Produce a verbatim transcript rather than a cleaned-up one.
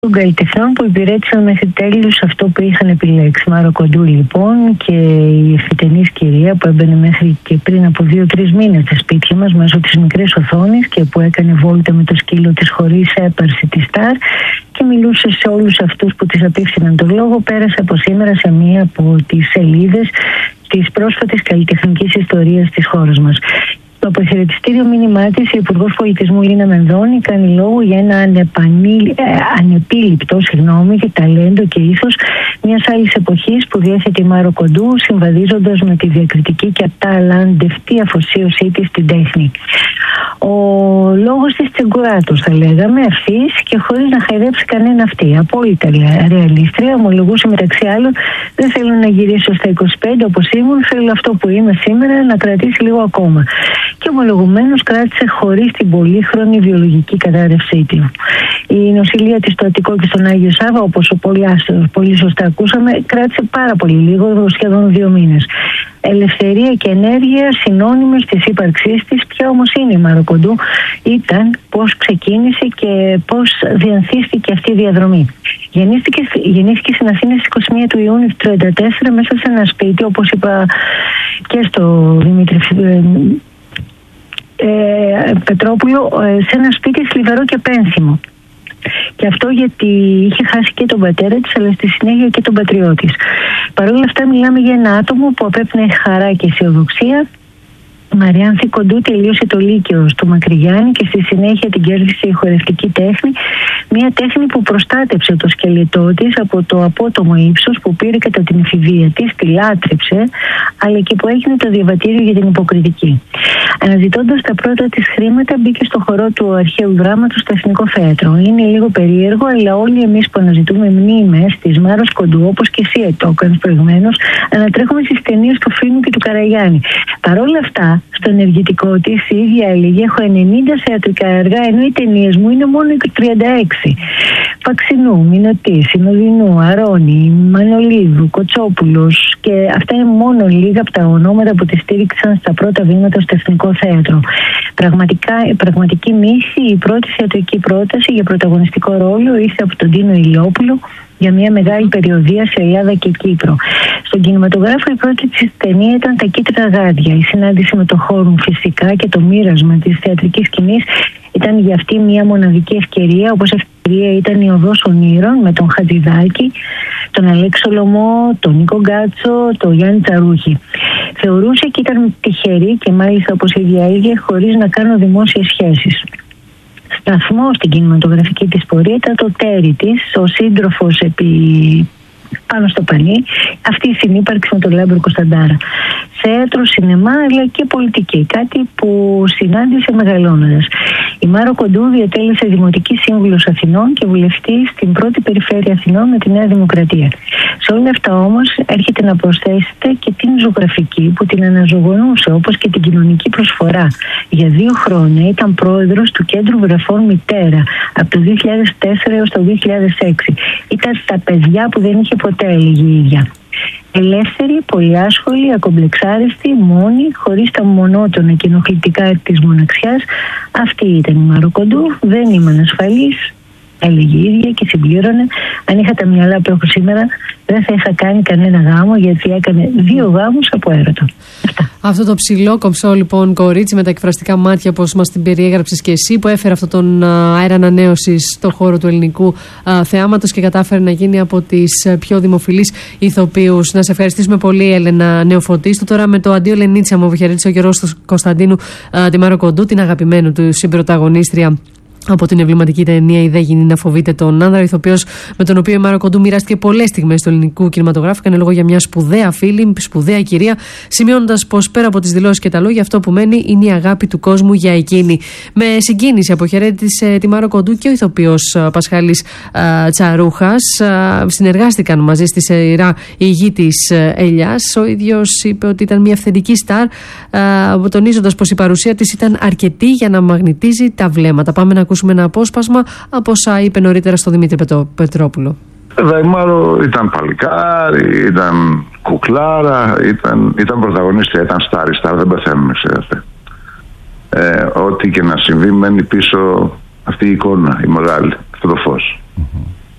των καλλιτεχνών που υπηρέτησαν μέχρι τέλους αυτό που είχαν επιλέξει. Μάρο Κοντού λοιπόν και η ευθυτενής κυρία που έμπαινε μέχρι και πριν από δύο-τρεις μήνες στα σπίτια μας μέσω της μικρής οθόνης και που έκανε βόλτα με το σκύλο της χωρίς έπαρση τη Σταρ και μιλούσε σε όλους αυτούς που της απίφθηναν τον λόγο, πέρασε από σήμερα σε μία από τις σελίδες της πρόσφατης καλλιτεχνικής ιστορίας της χώρας μας. Το αποχαιρετιστήριο μήνυμά της, η Υπουργός Πολιτισμού Λίνα Μενδώνη κάνει λόγο για ένα ανεπανή, ε, ανεπίληπτο συγγνώμη, και ταλέντο και ήθος μιας άλλης εποχής που διέθετε η Μάρο Κοντού, συμβαδίζοντας με τη διακριτική και αταλαντευτή αφοσίωσή της στην τέχνη. Ο λόγος της τσεγκουράτος, θα λέγαμε, ευθύς και χωρίς να χαϊδέψει κανένα αυτή. Απόλυτα ρεαλίστρια, ομολογούσε μεταξύ άλλων: δεν θέλω να γυρίσω στα είκοσι πέντε όπως ήμουν, θέλω αυτό που είμαι σήμερα να κρατήσει λίγο ακόμα. Και ομολογουμένως κράτησε χωρίς την πολύχρονη βιολογική κατάρρευσή του. Η νοσηλεία της στο Αττικό και στον Άγιο Σάββα, όπως πολύ, πολύ σωστά ακούσαμε, κράτησε πάρα πολύ λίγο, σχεδόν δύο μήνες. Ελευθερία και ενέργεια συνώνυμες της ύπαρξής της. Ποια όμως είναι η Μάρο Κοντού? Ήταν πώς ξεκίνησε και πώς διανθίστηκε αυτή η διαδρομή. Γεννήθηκε, γεννήθηκε στην Αθήνα στις είκοσι μία του Ιούνιου του χίλια εννιακόσια τριάντα τέσσερα μέσα σε ένα σπίτι, όπως είπα και στο Δημήτρη ε, Πετρόπουλο, σε ένα σπίτι θλιβερό και πένθυμο. Και αυτό γιατί είχε χάσει και τον πατέρα της, αλλά στη συνέχεια και τον πατριό της. Παρ' όλα αυτά μιλάμε για ένα άτομο που απέπνεε χαρά και αισιοδοξία. Η Μαριάνθη Κοντού τελείωσε το Λύκειο στο Μακρυγιάννη και στη συνέχεια την κέρδισε η χορευτική τέχνη. Μια τέχνη που προστάτεψε το σκελετό της από το απότομο ύψος που πήρε κατά την εφηβεία της, τη λάτρεψε, αλλά και που έγινε το διαβατήριο για την υποκριτική. Αναζητώντας τα πρώτα της χρήματα, μπήκε στο χορό του αρχαίου δράματος στο Εθνικό Θέατρο. Είναι λίγο περίεργο, αλλά όλοι εμείς που αναζητούμε μνήμες της Μάρος Κοντού, όπως και εσύ το έκανες προηγουμένως, ανατρέχουμε στις ταινίες του Φίνου και του Καραγιάννη. Παρ' όλα αυτά, στο ενεργητικό της η ίδια έλεγε: έχω ενενήντα θεατρικά έργα, ενώ οι ταινίες μου είναι μόνο τριάντα έξι. Παξινού, Μινωτή, Συνοδεινού, Αρώνη, Μανολίδου, Κοτσόπουλος, και αυτά είναι μόνο λίγα από τα ονόματα που τη στήριξαν στα πρώτα βήματα στο Εθνικό Θέατρο. Πραγματικά, πραγματική μύθη, η πρώτη θεατρική πρόταση για πρωταγωνιστικό ρόλο ήρθε από τον Τίνο Ηλιόπουλο για μια μεγάλη περιοδεία σε Ελλάδα και Κύπρο. Στον κινηματογράφο η πρώτη της ταινία ήταν Τα Κίτρινα Γάντια. Η συνάντηση με το Χόρουν φυσικά και το μοίρασμα της θεατρικής σκηνής ήταν για αυτή μια μοναδική ευκαιρία, όπως ευκαιρία ήταν η Οδός Ονείρων με τον Χατζηδάκη, τον Αλέξη Σολομό, τον Νίκο Γκάτσο, τον Γιάννη Τσαρούχη. Θεωρούσε και ήταν τυχερή και μάλιστα, όπως η ίδια έλεγε, χωρίς να κάνω δημόσιες σχέσεις. Σταθμό στην κινηματογραφική της πορεία ήταν το τέρι της, ο σύντροφος επί πάνω στο πανί, αυτή η συνύπαρξη με τον Λάμπρο Κωνσταντάρα. Θέατρο, σινεμά, αλλά και πολιτική, κάτι που συνάντησε μεγαλώνοντας. Η Μάρο Κοντού διατέλεσε Δημοτική Σύμβουλος Αθηνών και βουλευτή στην πρώτη περιφέρεια Αθηνών με τη Νέα Δημοκρατία. Σε όλα αυτά όμως έρχεται να προσθέσετε και την ζωγραφική που την αναζωογονούσε, όπως και την κοινωνική προσφορά. Για δύο χρόνια ήταν πρόεδρος του Κέντρου Βρεφών Μητέρα από το δύο χιλιάδες τέσσερα έως το δύο χιλιάδες έξι. Ήταν τα παιδιά που δεν είχε ποτέ, έλεγε η ίδια. Ελεύθερη, πολυάσχολη, ακομπλεξάριστη, μόνη, χωρίς τα μονότονα και ενοχλητικά της μοναξιάς. Αυτή ήταν η Μάρο Κοντού. Δεν ήμουν ασφαλής, έλεγε η ίδια και συμπλήρωνε: αν είχα τα μυαλά που έχω σήμερα, δεν θα είχα κάνει κανένα γάμο, γιατί έκανε δύο γάμους από έρωτα. Αυτά. Αυτό το ψηλό, κομψό λοιπόν κορίτσι με τα εκφραστικά μάτια, όπως μας την περιέγραψες και εσύ, που έφερε αυτόν τον αέρα ανανέωσης στο χώρο του ελληνικού α, θεάματος και κατάφερε να γίνει από τις πιο δημοφιλείς ηθοποιούς. Να σε ευχαριστήσουμε πολύ, Έλενα Νεοφωτίστου. Τώρα με το αντίο Λενίτσα μου αποχαιρέτησε ο Γιώργος Κωνσταντίνου α, τη Μάρο Κοντού, την αγαπημένη του συμπροταγωνίστρια από την εμβληματική ταινία «Η Δε Γυνή να φοβείται τον άνδρα», ηθοποιός με τον οποίο η Μάρο Κοντού μοιράστηκε πολλές στιγμές του ελληνικού κινηματογράφου. Έκανε λόγο για μια σπουδαία φίλη, σπουδαία κυρία, σημειώνοντας πως πέρα από τις δηλώσεις και τα λόγια, αυτό που μένει είναι η αγάπη του κόσμου για εκείνη. Με συγκίνηση αποχαιρέτησε τη Μάρο Κοντού και ο ηθοποιός Πασχάλης α, Τσαρούχας. Α, συνεργάστηκαν μαζί στη σειρά «Η Γη της Ελιάς». Ο ίδιος είπε ότι ήταν μια αυθεντική στάρ, τονίζοντας πως η παρουσία της ήταν αρκετή για να μαγνητίζει τα βλέμματα. Πάμε να ακούσουμε ένα απόσπασμα από όσα είπε νωρίτερα στο Δημήτρη Πετρόπουλο. Η Μάρο ήταν παλικάρι, ήταν κουκλάρα, ήταν, ήταν πρωταγωνίστρια, ήταν στάρι, στάρ, δεν πεθαίνουμε, ξέρετε. Ε, ό,τι και να συμβεί μένει πίσω αυτή η εικόνα, η μεγάλη, αυτό το φως. Mm-hmm.